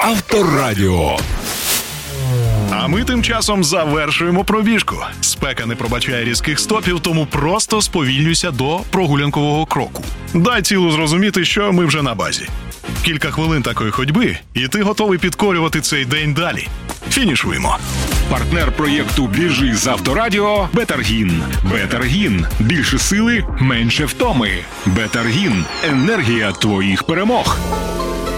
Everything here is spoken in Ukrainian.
Авторадіо. А ми тим часом завершуємо пробіжку. Спека не пробачає різких стопів, тому просто сповільнюйся до прогулянкового кроку. Дай тілу зрозуміти, що ми вже на базі. Кілька хвилин такої ходьби, і ти готовий підкорювати цей день далі. Фінішуємо. Партнер проєкту «Біжи з Авторадіо» – Бетаргін. Бетаргін. Більше сили, менше втоми. Бетаргін. Енергія твоїх перемог.